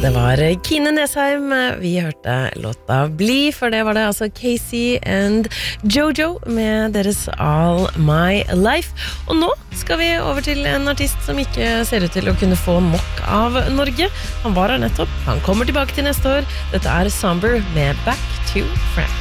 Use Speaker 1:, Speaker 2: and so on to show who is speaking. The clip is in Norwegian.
Speaker 1: det var Kine Nesheim. Vi hørte låta Bli, for det var det altså Casey and Jojo med deres All My Life. Og nå skal vi over til en artist som ikke ser ut til å kunne få nok av Norge. Han var her nettopp, han kommer tilbake til neste år. Dette er Somber med Back to France.